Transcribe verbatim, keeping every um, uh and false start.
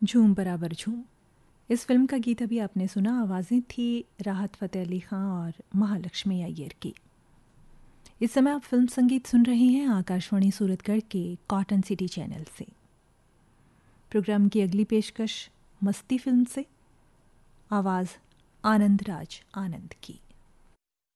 झूम बराबर झूम। इस फिल्म का गीत अभी आपने सुना। आवाज़ें थी राहत फ़तेह अली ख़ान और महालक्ष्मी अय्यर की। इस समय आप फिल्म संगीत सुन रहे हैं आकाशवाणी सूरतगढ़ के कॉटन सिटी चैनल से। प्रोग्राम की अगली पेशकश मस्ती फिल्म से, आवाज़ आनंद राज आनंद की।